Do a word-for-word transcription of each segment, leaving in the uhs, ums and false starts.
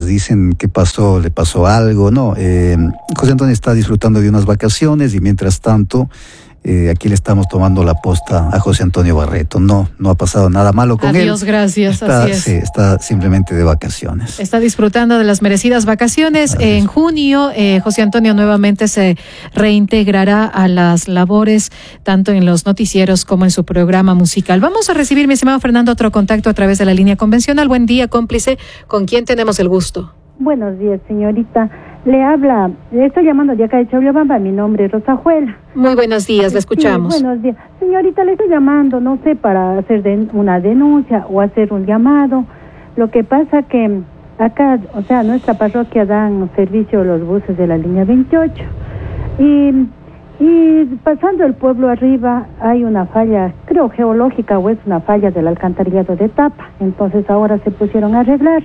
dicen qué pasó, le pasó algo, no. Eh, José Antonio está disfrutando de unas vacaciones y mientras tanto eh, aquí le estamos tomando la posta a José Antonio Barreto. No, no ha pasado nada malo con él. Adiós, gracias, está, así es. Sí, está simplemente de vacaciones. Está disfrutando de las merecidas vacaciones. Así en es. junio, eh, José Antonio nuevamente se reintegrará a las labores, tanto en los noticieros como en su programa musical. Vamos a recibir, mi estimado Fernando, otro contacto a través de la línea convencional. Buen día, cómplice. ¿Con quién tenemos el gusto? Buenos días, señorita. Le habla, le estoy llamando de acá de Cholobamba, mi nombre es Rosajuela. Muy buenos días, le escuchamos. Sí, buenos días. Señorita, le estoy llamando, no sé, para hacer de, una denuncia o hacer un llamado. Lo que pasa que acá, o sea, nuestra parroquia dan servicio a los buses de la línea veintiocho. Y, y pasando el pueblo arriba hay una falla, creo geológica, o es una falla del alcantarillado de Tapa. Entonces ahora se pusieron a arreglar.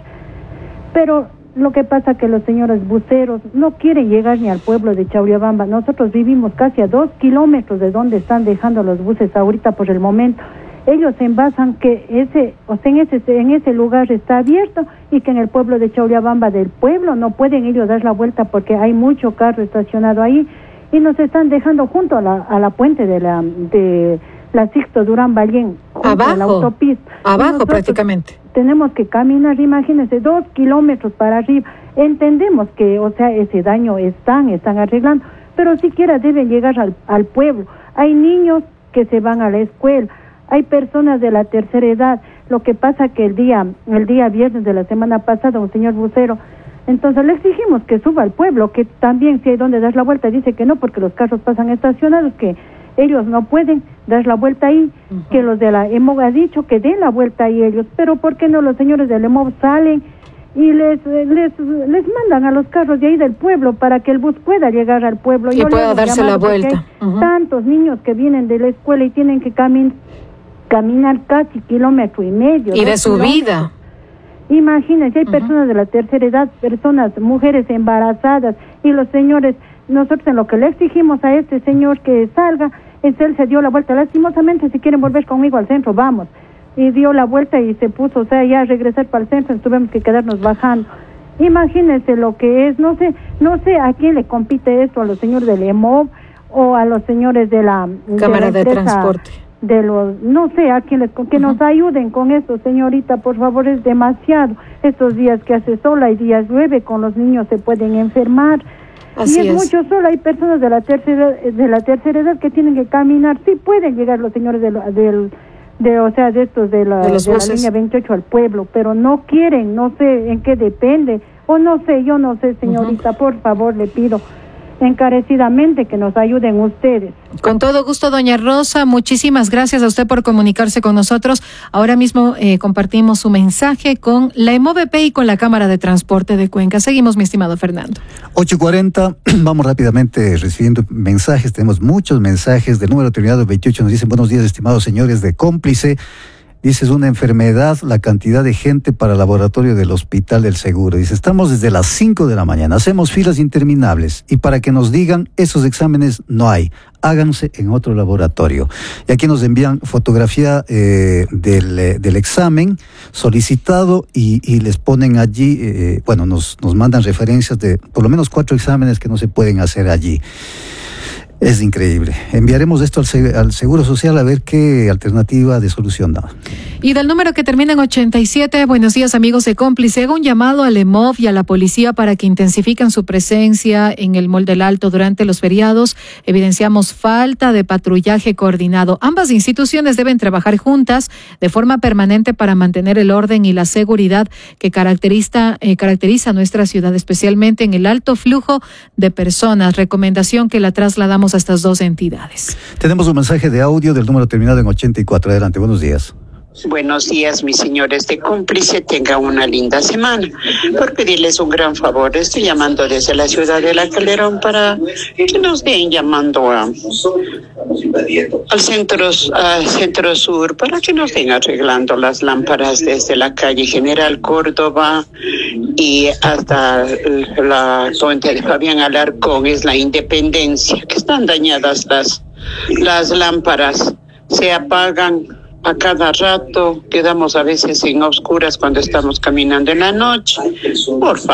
Pero lo que pasa que los señores buceros no quieren llegar ni al pueblo de Chauriabamba. Nosotros vivimos casi a dos kilómetros de donde están dejando los buses ahorita por el momento. Ellos se envasan que ese, o sea, en ese, en ese lugar está abierto y que en el pueblo de Chauriabamba del pueblo no pueden ellos dar la vuelta porque hay mucho carro estacionado ahí y nos están dejando junto a la, a la puente de la, de la Sixto Durán Ballén, junto a la autopista. Abajo prácticamente. Tenemos que caminar, imagínense, dos kilómetros para arriba. Entendemos que, o sea, ese daño están, están arreglando, pero siquiera deben llegar al, al pueblo. Hay niños que se van a la escuela, hay personas de la tercera edad. Lo que pasa que el día, el día viernes de la semana pasada, un señor bucero, entonces le exigimos que suba al pueblo, que también si hay donde dar la vuelta, dice que no, porque los carros pasan estacionados, que ellos no pueden dar la vuelta ahí, uh-huh. Que los de la E M O V ha dicho que den la vuelta ahí ellos, pero ¿por qué no los señores del E M O V salen y les les les mandan a los carros de ahí del pueblo para que el bus pueda llegar al pueblo? Y Yo pueda darse la vuelta. Hay uh-huh. tantos niños que vienen de la escuela y tienen que camin- caminar casi kilómetro y medio. Y de su vida. Imagínense, hay uh-huh. personas de la tercera edad, personas, mujeres embarazadas, y los señores, nosotros en lo que le exigimos a este señor que salga, es él se dio la vuelta. Lastimosamente, si quieren volver conmigo al centro, vamos. Y dio la vuelta y se puso, o sea, ya a regresar para el centro, tuvimos que quedarnos bajando. Imagínense lo que es, no sé, no sé a quién le compite esto, a los señores del E M O V o a los señores de la Cámara de, la de Transporte. De los, no sé a quién les, que uh-huh. nos ayuden con esto, señorita, por favor, es demasiado. Estos días que hace sol, hay días llueve, con los niños se pueden enfermar. Así y es, es mucho sol, hay personas de la tercera de la tercera edad que tienen que caminar, sí pueden llegar los señores del, del de o sea de estos de la, de de la línea veintiocho al pueblo, pero no quieren, no sé en qué depende, o no sé, yo no sé, señorita, uh-huh. por favor le pido encarecidamente que nos ayuden ustedes. Con todo gusto, doña Rosa, muchísimas gracias a usted por comunicarse con nosotros. Ahora mismo eh, compartimos su mensaje con la E M O V P y con la Cámara de Transporte de Cuenca. Seguimos, mi estimado Fernando. ocho cuarenta, vamos rápidamente recibiendo mensajes, tenemos muchos mensajes del número terminado veintiocho, nos dicen: buenos días, estimados señores de Cómplice. Dice, es una enfermedad la cantidad de gente para el laboratorio del Hospital del Seguro. Dice, estamos desde las cinco de la mañana, hacemos filas interminables y para que nos digan, esos exámenes no hay, háganse en otro laboratorio. Y aquí nos envían fotografía eh, del, eh, del examen solicitado y, y les ponen allí, eh, bueno, nos, nos mandan referencias de por lo menos cuatro exámenes que no se pueden hacer allí. Es increíble. Enviaremos esto al, al Seguro Social a ver qué alternativa de solución da. Y del número que termina en ochenta y siete, buenos días amigos de Cómplice, hago un llamado al E M O V y a la policía para que intensifiquen su presencia en el Mall del Alto durante los feriados. Evidenciamos falta de patrullaje coordinado. Ambas instituciones deben trabajar juntas de forma permanente para mantener el orden y la seguridad que caracteriza, eh, caracteriza a nuestra ciudad, especialmente en el alto flujo de personas. Recomendación que la trasladamos a estas dos entidades. Tenemos un mensaje de audio del número terminado en ochenta y cuatro. Adelante, buenos días. Buenos días, mis señores de Cómplice, tengan una linda semana. Por pedirles un gran favor, estoy llamando desde la ciudad de La Calderón para que nos den llamando a, al centro, al centro sur, para que nos den arreglando las lámparas desde la calle General Córdoba y hasta la puente de Fabián Alarcón, es la Independencia, que están dañadas las, las lámparas, se apagan a cada rato, quedamos a veces en oscuras cuando estamos caminando en la noche. Por favor.